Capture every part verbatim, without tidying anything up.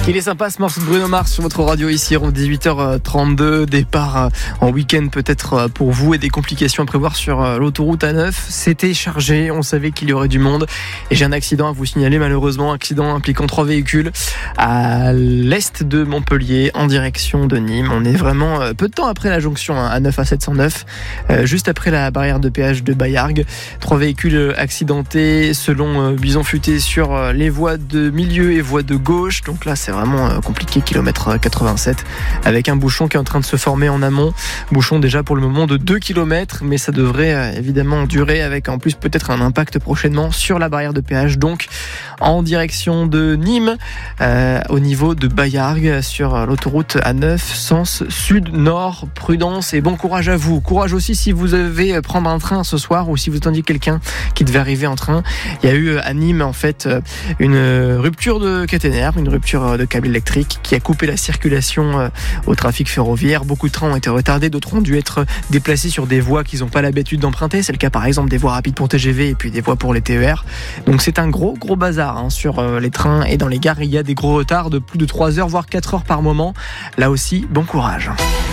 Il est sympa ce morceau de Bruno Mars sur votre radio ici, rond dix-huit heures trente-deux, départ en week-end peut-être pour vous et des complications à prévoir sur l'autoroute A neuf. C'était chargé, on savait qu'il y aurait du monde et j'ai un accident à vous signaler malheureusement, accident impliquant trois véhicules à l'est de Montpellier en direction de Nîmes. On est vraiment peu de temps après la jonction A neuf à sept cent neuf, juste après la barrière de péage de Baillargues. Trois véhicules accidentés selon Bison Futé sur les voies de milieu et voies de gauche, donc là c'est vraiment compliqué, kilomètre quatre-vingt-sept, avec un bouchon qui est en train de se former en amont. Bouchon déjà pour le moment de deux kilomètres, mais ça devrait évidemment durer, avec en plus peut-être un impact prochainement sur la barrière de péage, donc en direction de Nîmes, euh, au niveau de Baillargues, sur l'autoroute A neuf, sens sud-nord. Prudence et bon courage à vous. Courage aussi si vous devez prendre un train ce soir ou si vous attendiez quelqu'un qui devait arriver en train. Il y a eu à Nîmes en fait une rupture de caténaire, une rupture de câble électrique qui a coupé la circulation au trafic ferroviaire. Beaucoup de trains ont été retardés, d'autres ont dû être déplacés sur des voies qu'ils n'ont pas l'habitude d'emprunter. C'est le cas par exemple des voies rapides pour T G V et puis des voies pour les T E R. Donc c'est un gros gros bazar hein, sur les trains et dans les gares. Il y a des gros retards de plus de trois heures voire quatre heures par moment. Là aussi, bon courage.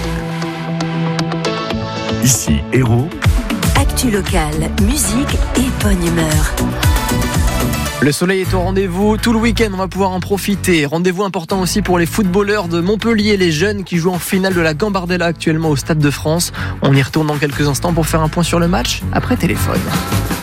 Ici Héros. Actu locale, musique et bonne humeur. Le soleil est au rendez-vous tout le week-end, on va pouvoir en profiter. Rendez-vous important aussi pour les footballeurs de Montpellier, les jeunes qui jouent en finale de la Gambardella actuellement au Stade de France. On y retourne dans quelques instants pour faire un point sur le match après téléphone.